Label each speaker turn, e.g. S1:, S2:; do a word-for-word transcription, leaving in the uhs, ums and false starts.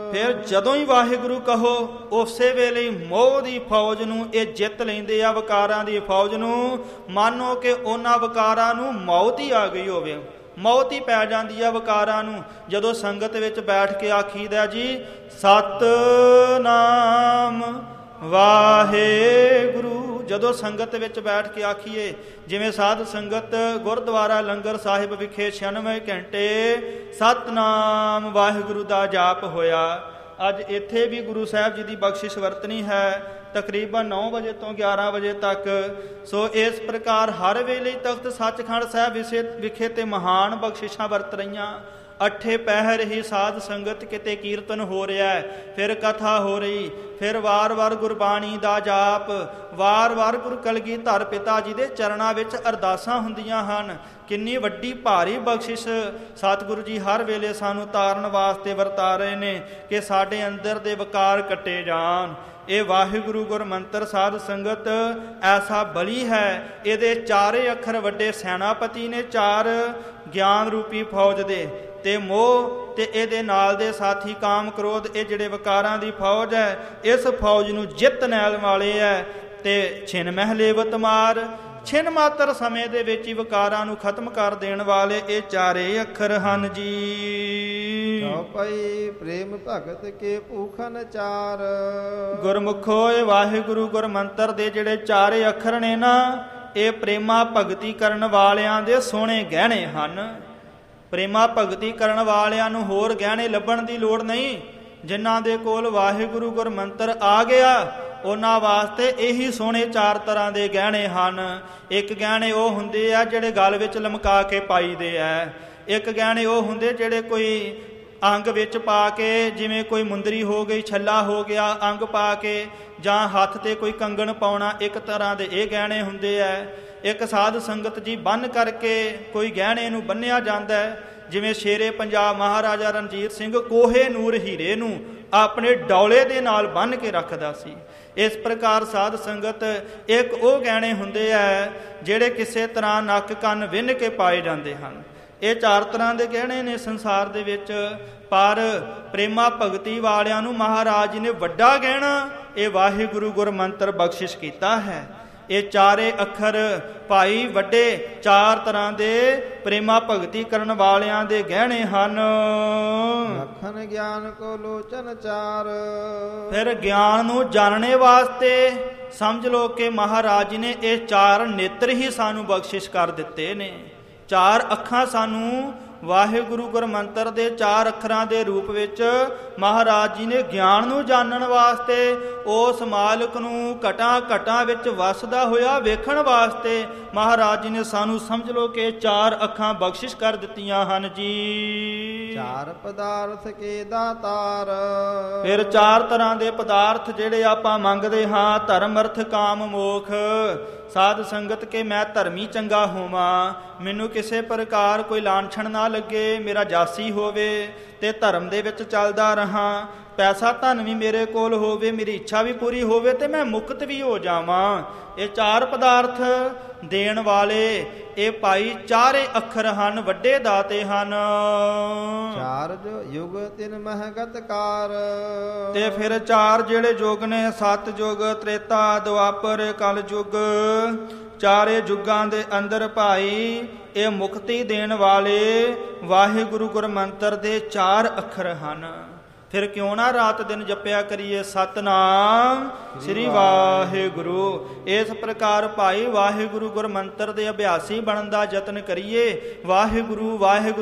S1: ਫਿਰ ਜਦੋਂ ਹੀ ਵਾਹਿਗੁਰੂ ਕਹੋ ਉਸੇ ਵੇਲੇ ਮੋਹ ਦੀ ਫੌਜ ਨੂੰ ਇਹ ਜਿੱਤ ਲੈਂਦੇ ਆ, ਵਿਕਾਰਾਂ ਦੀ ਫੌਜ ਨੂੰ। ਮਾਨੋ ਕਿ ਉਹਨਾਂ ਵਿਕਾਰਾਂ ਨੂੰ ਮੌਤ ਹੀ ਆ ਗਈ ਹੋਵੇ, ਮੌਤ ਹੀ ਪੈ ਜਾਂਦੀ ਆ ਵਿਕਾਰਾਂ ਨੂੰ। ਜਦੋਂ ਸੰਗਤ ਵਿੱਚ ਬੈਠ ਕੇ ਆਖੀਦਾ ਜੀ ਸਤਿਨਾਮ ਵਾਹਿਗੁਰੂ, ਜਦੋਂ ਸੰਗਤ ਵਿੱਚ ਬੈਠ ਕੇ ਆਖੀਏ, ਜਿਵੇਂ ਸਾਧ ਸੰਗਤ ਗੁਰਦੁਆਰਾ ਲੰਗਰ ਸਾਹਿਬ ਵਿਖੇ ਛਿਆਨਵੇਂ ਘੰਟੇ ਸਤਿਨਾਮ ਵਾਹਿਗੁਰੂ ਦਾ ਜਾਪ ਹੋਇਆ। ਅੱਜ ਇੱਥੇ ਵੀ ਗੁਰੂ ਸਾਹਿਬ ਜੀ ਦੀ ਬਖਸ਼ਿਸ਼ ਵਰਤਣੀ ਹੈ ਤਕਰੀਬਨ ਨੌ ਵਜੇ ਤੋਂ ਗਿਆਰਾਂ ਵਜੇ ਤੱਕ। ਸੋ ਇਸ ਪ੍ਰਕਾਰ ਹਰ ਵੇਲੇ ਤਖਤ ਸੱਚਖੰਡ ਸਾਹਿਬ ਵਿਸੇ ਵਿਖੇ ਤੇ ਮਹਾਨ ਬਖਸ਼ਿਸ਼ਾਂ ਵਰਤ ਰਹੀਆਂ। ਅੱਠੇ ਪਹਿਰ ਹੀ ਸਾਧ ਸੰਗਤ ਕਿਤੇ ਕੀਰਤਨ ਹੋ ਰਿਹਾ, ਫਿਰ ਕਥਾ ਹੋ ਰਹੀ, ਫਿਰ ਵਾਰ-ਵਾਰ ਗੁਰਬਾਣੀ ਦਾ ਜਾਪ, ਵਾਰ-ਵਾਰ ਗੁਰੂ ਕਲਗੀਧਰ ਪਿਤਾ ਜੀ ਦੇ ਚਰਨਾਂ ਵਿੱਚ ਅਰਦਾਸਾਂ ਹੁੰਦੀਆਂ ਹਨ। ਕਿੰਨੀ ਵੱਡੀ ਭਾਰੀ ਬਖਸ਼ਿਸ਼ ਸਤਿਗੁਰੂ ਜੀ ਹਰ ਵੇਲੇ ਸਾਨੂੰ ਤਾਰਨ ਵਾਸਤੇ ਵਰਤਾ ਰਹੇ ਨੇ ਕਿ ਸਾਡੇ ਅੰਦਰ ਦੇ ਵਿਕਾਰ ਕੱਟੇ ਜਾਣ। ਇਹ ਵਾਹਿਗੁਰੂ ਗੁਰ ਮੰਤਰ ਸਾਧ ਸੰਗਤ ਐਸਾ ਬਲੀ ਹੈ, ਇਹਦੇ ਚਾਰੇ ਅੱਖਰ ਵੱਡੇ ਸੈਨਾਪਤੀ ਨੇ, ਚਾਰ ਗਿਆਨ ਰੂਪੀ ਫੌਜ ਦੇ, ਤੇ ਮੋਹ ਤੇ ਇਹਦੇ ਨਾਲ ਦੇ ਸਾਥੀ ਕਾਮ ਕ੍ਰੋਧ, ਇਹ ਜਿਹੜੇ ਵਿਕਾਰਾਂ ਦੀ ਫੌਜ ਹੈ, ਇਸ ਫੌਜ ਨੂੰ ਜਿੱਤ ਲੈਣ ਵਾਲੇ ਹੈ। ਤੇ ਛਿਨ ਮਹਿਲੇਵਤ ਮਾਰ, ਛਿਨ ਮਾਤਰ ਸਮੇਂ ਦੇ ਵਿੱਚ ਹੀ ਵਿਕਾਰਾਂ ਨੂੰ ਖਤਮ ਕਰ ਦੇਣ ਵਾਲੇ ਇਹ ਚਾਰੇ ਅੱਖਰ ਹਨ ਜੀ।
S2: ਚੌਪਈ ਪ੍ਰੇਮ ਭਗਤ ਕੇ ਭੂਖਨ ਚਾਰ।
S1: ਗੁਰਮੁਖੋ ਇਹ ਵਾਹਿਗੁਰੂ ਗੁਰ ਮੰਤਰ ਦੇ ਜਿਹੜੇ ਚਾਰੇ ਅੱਖਰ ਨੇ ਨਾ, ਇਹ ਪ੍ਰੇਮਾ ਭਗਤੀ ਕਰਨ ਵਾਲਿਆਂ ਦੇ ਸੋਹਣੇ ਗਹਿਣੇ ਹਨ। ਪ੍ਰੇਮਾ ਭਗਤੀ ਕਰਨ ਵਾਲਿਆਂ ਨੂੰ ਹੋਰ ਗਹਿਣੇ ਲੱਭਣ ਦੀ ਲੋੜ ਨਹੀਂ। ਜਿਨ੍ਹਾਂ ਦੇ ਕੋਲ ਵਾਹਿਗੁਰੂ ਗੁਰ ਮੰਤਰ ਆ ਗਿਆ ਉਹਨਾਂ ਵਾਸਤੇ ਇਹੀ ਸੋਹਣੇ ਚਾਰ ਤਰ੍ਹਾਂ ਦੇ ਗਹਿਣੇ ਹਨ। ਇੱਕ ਗਹਿਣੇ ਉਹ ਹੁੰਦੇ ਆ ਜਿਹੜੇ ਗਲ ਵਿੱਚ ਲਮਕਾ ਕੇ ਪਾਈਦੇ ਆ। ਇੱਕ ਗਹਿਣੇ ਉਹ ਹੁੰਦੇ ਜਿਹੜੇ ਕੋਈ ਅੰਗ ਵਿੱਚ ਪਾ ਕੇ, ਜਿਵੇਂ ਕੋਈ ਮੁੰਦਰੀ ਹੋ ਗਈ, ਛੱਲਾ ਹੋ ਗਿਆ, ਅੰਗ ਪਾ ਕੇ, ਜਾਂ ਹੱਥ ਤੇ ਕੋਈ ਕੰਗਣ ਪਾਉਣਾ, ਇੱਕ ਤਰ੍ਹਾਂ ਦੇ ਇਹ ਗਹਿਣੇ ਹੁੰਦੇ ਆ। ਇੱਕ ਸਾਧ ਸੰਗਤ ਜੀ ਬੰਨ੍ਹ ਕਰਕੇ ਕੋਈ ਗਹਿਣੇ ਨੂੰ ਬੰਨ੍ਹਿਆ ਜਾਂਦਾ, ਜਿਵੇਂ ਸ਼ੇਰੇ ਪੰਜਾਬ ਮਹਾਰਾਜਾ ਰਣਜੀਤ ਸਿੰਘ ਕੋਹੇ ਨੂਰ ਹੀਰੇ ਨੂੰ ਆਪਣੇ ਡੌਲੇ ਦੇ ਨਾਲ ਬੰਨ੍ਹ ਕੇ ਰੱਖਦਾ ਸੀ। ਇਸ ਪ੍ਰਕਾਰ ਸਾਧ ਸੰਗਤ ਇੱਕ ਉਹ ਗਹਿਣੇ ਹੁੰਦੇ ਆ ਜਿਹੜੇ ਕਿਸੇ ਤਰ੍ਹਾਂ ਨੱਕ ਕੰਨ ਵਿੰਨ੍ਹ ਕੇ ਪਾਏ ਜਾਂਦੇ ਹਨ। ਇਹ ਚਾਰ ਤਰ੍ਹਾਂ ਦੇ ਗਹਿਣੇ ਨੇ ਸੰਸਾਰ ਦੇ ਵਿੱਚ, ਪਰ ਪ੍ਰੇਮਾ ਭਗਤੀ ਵਾਲਿਆਂ ਨੂੰ ਮਹਾਰਾਜ ਜੀ ਨੇ ਵੱਡਾ ਗਹਿਣਾ ਇਹ ਵਾਹਿਗੁਰੂ ਗੁਰ ਮੰਤਰ ਬਖਸ਼ਿਸ਼ ਕੀਤਾ ਹੈ। ਇਹ ਚਾਰੇ ਅੱਖਰ ਭਾਈ ਵੱਡੇ ਚਾਰ ਤਰ੍ਹਾਂ ਦੇ ਪ੍ਰੇਮਾ ਭਗਤੀ ਕਰਨ ਵਾਲਿਆਂ ਦੇ ਗਹਿਣੇ ਹਨ।
S2: ਲਖਨ ਗਿਆਨ ਕੋ ਲੋਚਨ ਚਾਰ।
S1: ਫਿਰ ਗਿਆਨ ਨੂੰ ਜਾਣਨੇ ਵਾਸਤੇ ਸਮਝ ਲਓ ਕਿ ਮਹਾਰਾਜ ਜੀ ਨੇ ਇਹ ਚਾਰ ਨੇਤਰ ਹੀ ਸਾਨੂੰ ਬਖਸ਼ਿਸ਼ ਕਰ ਦਿੱਤੇ ਨੇ। ਚਾਰ ਅੱਖਾਂ ਸਾਨੂੰ ਵਾਹਿਗੁਰੂ ਗੁਰ ਮੰਤਰ ਦੇ ਚਾਰ ਅੱਖਰਾਂ ਦੇ ਰੂਪ ਵਿੱਚ ਮਹਾਰਾਜ ਜੀ ਨੇ ਗਿਆਨ ਨੂੰ ਜਾਣਨ ਵਾਸਤੇ, ਉਸ ਮਾਲਕ ਨੂੰ ਘਟਾਂ ਘਟਾਂ ਵਿੱਚ ਵਸਦਾ ਹੋਇਆ ਵੇਖਣ ਵਾਸਤੇ ਮਹਾਰਾਜ ਜੀ ਨੇ ਸਾਨੂੰ ਸਮਝ ਲਓ ਕਿ ਚਾਰ ਅੱਖਾਂ ਬਖਸ਼ਿਸ਼ ਕਰ ਦਿੱਤੀਆਂ ਹਨ ਜੀ।
S2: ਚਾਰ ਪਦਾਰਥ ਕੇ ਦਾਤਾਰ।
S1: ਫਿਰ ਚਾਰ ਤਰ੍ਹਾਂ ਦੇ ਪਦਾਰਥ ਜਿਹੜੇ ਆਪਾਂ ਮੰਗਦੇ ਹਾਂ, ਧਰਮ ਅਰਥ ਕਾਮ ਮੋਖ। ਸਾਧ ਸੰਗਤ ਕੇ ਮੈਂ ਧਰਮੀ ਚੰਗਾ ਹੋਵਾਂ, ਮੈਨੂੰ ਕਿਸੇ ਪ੍ਰਕਾਰ ਕੋਈ ਲਾਂਛਣ ਨਾ ਲੱਗੇ, ਮੇਰਾ ਜਾਸੀ ਹੋਵੇ ਤੇ ਧਰਮ ਦੇ ਵਿੱਚ ਚੱਲਦਾ ਰਹਾਂ, ਪੈਸਾ ਧਨ ਵੀ ਮੇਰੇ ਕੋਲ ਹੋਵੇ, ਮੇਰੀ ਇੱਛਾ ਵੀ ਪੂਰੀ ਹੋਵੇ ਤੇ ਮੈਂ ਮੁਕਤ ਵੀ ਹੋ ਜਾਵਾਂ। ਇਹ ਚਾਰ ਪਦਾਰਥ ਦੇਣ ਵਾਲੇ ਇਹ ਭਾਈ ਚਾਰੇ ਅੱਖਰ ਹਨ, ਵੱਡੇ ਦਾਤੇ ਹਨ।
S2: ਚਾਰ ਜੋ ਯੁਗ ਤਿਨ ਮਹਗਤਕਾਰ।
S1: ਤੇ ਫਿਰ ਚਾਰ ਜਿਹੜੇ ਯੁਗ ਨੇ, ਸਤ ਯੁਗ, ਤ੍ਰੇਤਾ, ਦੁਆਪਰ, ਕਲ ਯੁਗ, ਚਾਰੇ ਯੁੱਗਾਂ ਦੇ ਅੰਦਰ ਭਾਈ ਇਹ ਮੁਕਤੀ ਦੇਣ ਵਾਲੇ ਵਾਹਿਗੁਰੂ ਗੁਰ ਮੰਤਰ ਦੇ ਚਾਰ ਅੱਖਰ ਹਨ। ਫਿਰ ਕਿਉਂ ਨਾ ਰਾਤ ਦਿਨ ਜਪਿਆ ਕਰੀਏ ਸਤਨਾਮ ਸ੍ਰੀ ਵਾਹਿਗੁਰੂ। ਇਸ ਪ੍ਰਕਾਰ ਭਾਈ ਵਾਹਿਗੁਰੂ ਗੁਰ ਮੰਤਰ ਦੇ ਅਭਿਆਸੀ ਬਣਨ ਦਾ ਯਤਨ ਕਰੀਏ। ਵਾਹਿਗੁਰੂ ਵਾਹਿਗੁਰੂ